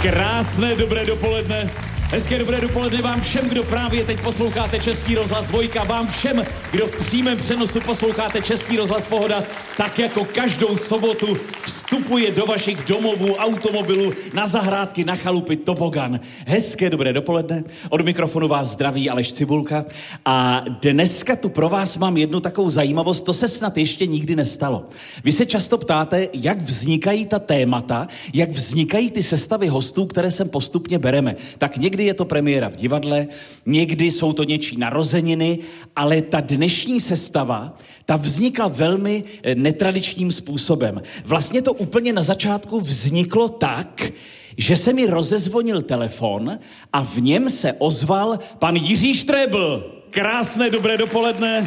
Krásné dobré dopoledne. Hezké dobré dopoledne vám všem, kdo právě teď posloucháte Český rozhlas Dvojka, vám všem, kdo v přímém přenosu posloucháte Český rozhlas Pohoda, tak jako každou sobotu vstupuje do vašich domovů, automobilů, na zahrádky, na chalupy tobogan. Hezké dobré dopoledne, od mikrofonu vás zdraví Aleš Cibulka a dneska tu pro vás mám jednu takovou zajímavost, to se snad ještě nikdy nestalo. Vy se často ptáte, jak vznikají ta témata, jak vznikají ty sestavy hostů, které sem postupně bereme. Tak někdy je to premiéra v divadle, někdy jsou to něčí narozeniny, ale ta dnešní sestava, ta vznikla velmi netradičním způsobem. Vlastně to úplně na začátku vzniklo tak, že se mi rozezvonil telefon a v něm se ozval pan Jiří Štrebl. Krásné dobré dopoledne.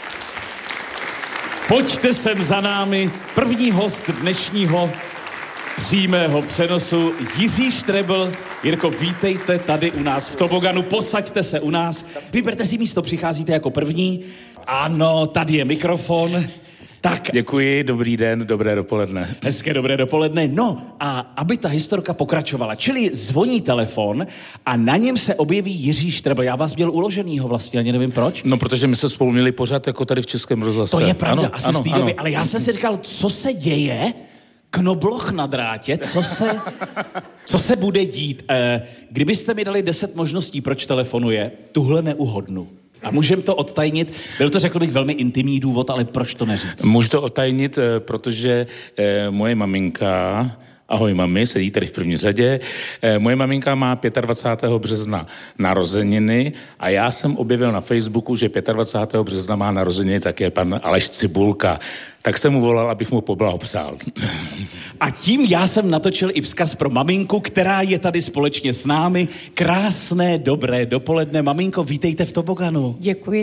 Pojďte sem za námi, první host dnešního přímého přenosu, Jiří Štrebl. Jirko, vítejte tady u nás v toboganu, posaďte se u nás. Vyberte si místo, přicházíte jako první. Ano, tady je mikrofon. Tak. Děkuji, dobrý den, dobré dopoledne. Hezké dobré dopoledne. No a aby ta historka pokračovala, čili zvoní telefon a na něm se objeví Jiří Štrebl. Já vás měl uloženýho vlastně, ani nevím proč. No, protože my se spolu měli pořád jako tady v Českém rozhlase. To je pravda, ano, asi z té doby, ale já jsem si říkal, co se děje? Knobloch na drátě, co se bude dít? Kdybyste mi dali 10 možností, proč telefonuje, tuhle neuhodnu. A můžeme to odtajnit. Byl to, řekl bych, velmi intimní důvod, ale proč to neříct? Můžu to odtajnit, protože moje maminka, ahoj mami, sedí tady v první řadě, moje maminka má 25. března narozeniny a já jsem objevil na Facebooku, že 25. března má narozeniny také pan Aleš Cibulka. Tak jsem mu volal, abych mu poblahopřál. A tím já jsem natočil i vzkaz pro maminku, která je tady společně s námi. Krásné, dobré dopoledne. Maminko, vítejte v toboganu. Děkuji.